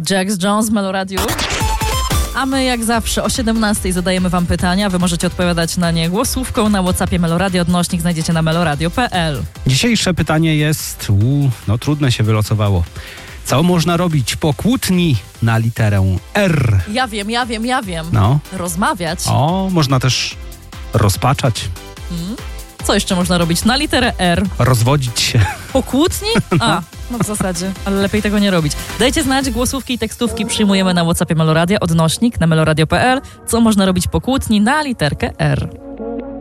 Jax Jones, Meloradiu. A my jak zawsze o 17:00 zadajemy wam pytania. Wy możecie odpowiadać na nie głosówką na WhatsAppie Meloradio. Odnośnik znajdziecie na meloradio.pl. Dzisiejsze pytanie jest, trudne się wylosowało. Co można robić po kłótni na literę R? Ja wiem. No. Rozmawiać. Można też rozpaczać. Co jeszcze można robić na literę R? Rozwodzić się. Po kłótni? No w zasadzie, ale lepiej tego nie robić. Dajcie znać, głosówki i tekstówki przyjmujemy na WhatsAppie Meloradia, odnośnik na meloradio.pl. Co można robić po kłótni na literkę R?